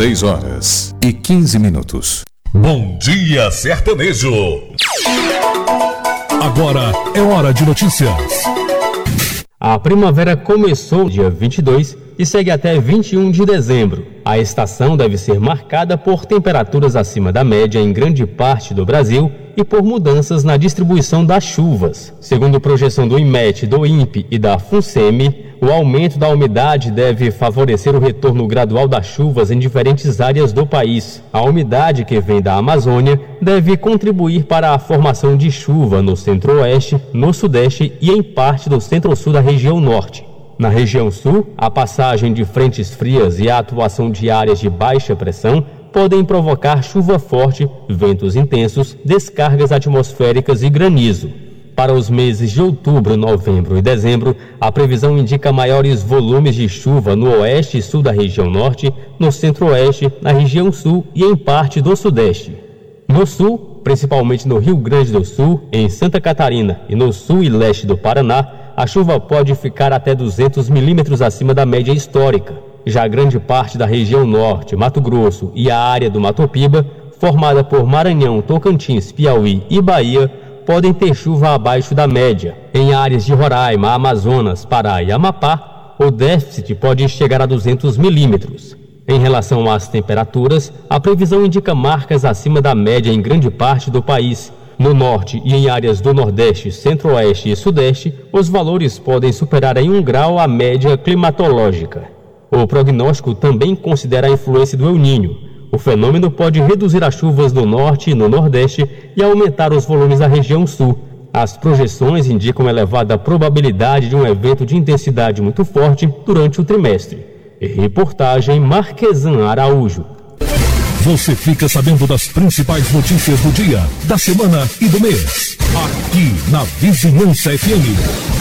6h15. Bom dia, sertanejo. Agora é hora de notícias. A primavera começou dia 22 e segue até 21 de dezembro. A estação deve ser marcada por temperaturas acima da média em grande parte do Brasil e por mudanças na distribuição das chuvas. Segundo projeção do IMET, do INPE e da FUNSEMI, o aumento da umidade deve favorecer o retorno gradual das chuvas em diferentes áreas do país. A umidade que vem da Amazônia deve contribuir para a formação de chuva no centro-oeste, no sudeste e em parte do centro-sul da região norte. Na região sul, a passagem de frentes frias e a atuação de áreas de baixa pressão podem provocar chuva forte, ventos intensos, descargas atmosféricas e granizo. Para os meses de outubro, novembro e dezembro, a previsão indica maiores volumes de chuva no oeste e sul da região norte, no centro-oeste, na região sul e em parte do sudeste. No sul, principalmente no Rio Grande do Sul, em Santa Catarina e no sul e leste do Paraná, a chuva pode ficar até 200 milímetros acima da média histórica. Já grande parte da região norte, Mato Grosso e a área do Mato Piba, formada por Maranhão, Tocantins, Piauí e Bahia, podem ter chuva abaixo da média. Em áreas de Roraima, Amazonas, Pará e Amapá, o déficit pode chegar a 200 milímetros. Em relação às temperaturas, a previsão indica marcas acima da média em grande parte do país. No norte e em áreas do nordeste, centro-oeste e sudeste, os valores podem superar em 1 grau a média climatológica. O prognóstico também considera a influência do El Niño. O fenômeno pode reduzir as chuvas no norte e no nordeste e aumentar os volumes da região sul. As projeções indicam elevada probabilidade de um evento de intensidade muito forte durante o trimestre. Reportagem Marquesan Araújo. Você fica sabendo das principais notícias do dia, da semana e do mês. Aqui na Vizinhança FM.